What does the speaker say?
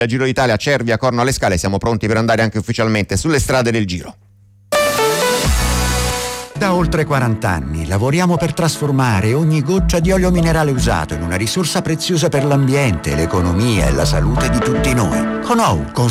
Giro d'Italia, Cervia, Corno alle Scale, siamo pronti per andare anche ufficialmente sulle strade del Giro. Da oltre 40 anni lavoriamo per trasformare ogni goccia di olio minerale usato in una risorsa preziosa per l'ambiente, l'economia e la salute di tutti noi. Con OU